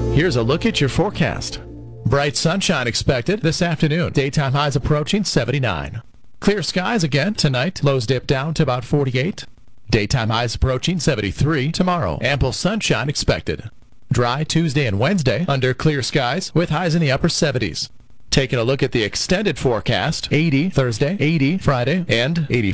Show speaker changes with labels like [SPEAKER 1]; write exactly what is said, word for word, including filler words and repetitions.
[SPEAKER 1] Here's a look at your forecast. Bright sunshine expected this afternoon. Daytime highs approaching seventy-nine. Clear skies again tonight. Lows dip down to about forty-eight. Daytime highs approaching seventy-three tomorrow. Ample sunshine expected. Dry Tuesday and Wednesday under clear skies with highs in the upper seventies. Taking a look at the extended forecast, eighty Thursday, eighty Friday, and eighty